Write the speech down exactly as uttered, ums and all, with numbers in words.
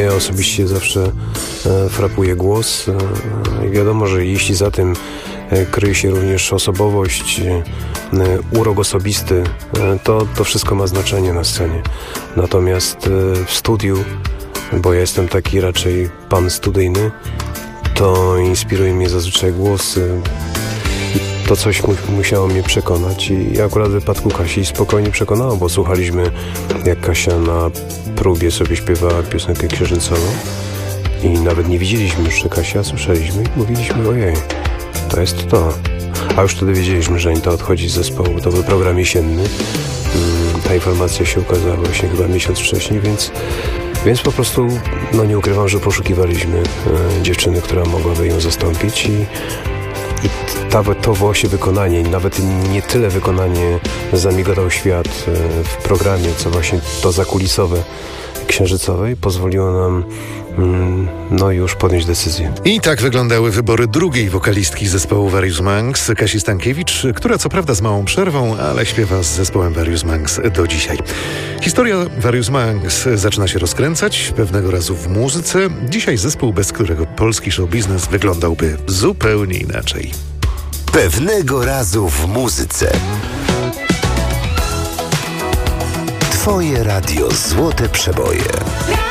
Mnie osobiście zawsze e, frapuje głos e, i wiadomo, że jeśli za tym e, kryje się również osobowość, e, urok osobisty, e, to, to wszystko ma znaczenie na scenie. Natomiast e, w studiu, bo ja jestem taki raczej pan studyjny, to inspiruje mnie zazwyczaj głos. E, To coś mu, musiało mnie przekonać i akurat w wypadku Kasi spokojnie przekonało, bo słuchaliśmy, jak Kasia na próbie sobie śpiewała piosenkę księżycową i nawet nie widzieliśmy już, że Kasia, słyszeliśmy i mówiliśmy, ojej, to jest to. A już wtedy wiedzieliśmy, że to odchodzi z zespołu, to był program jesienny. Ta informacja się ukazała właśnie chyba miesiąc wcześniej, więc, więc po prostu, no nie ukrywam, że poszukiwaliśmy e, dziewczyny, która mogłaby ją zastąpić i I ta, to właśnie wykonanie, nawet nie tyle wykonanie Zamigotał świat w programie, co właśnie to zakulisowe księżycowej pozwoliło nam mm, no już podjąć decyzję. I tak wyglądały wybory drugiej wokalistki zespołu Various Monks, Kasi Stankiewicz, która co prawda z małą przerwą, ale śpiewa z zespołem Various Monks do dzisiaj. Historia Various Monks zaczyna się rozkręcać pewnego razu w muzyce. Dzisiaj zespół, bez którego polski show biznes wyglądałby zupełnie inaczej. Pewnego razu w muzyce. Twoje radio Złote Przeboje.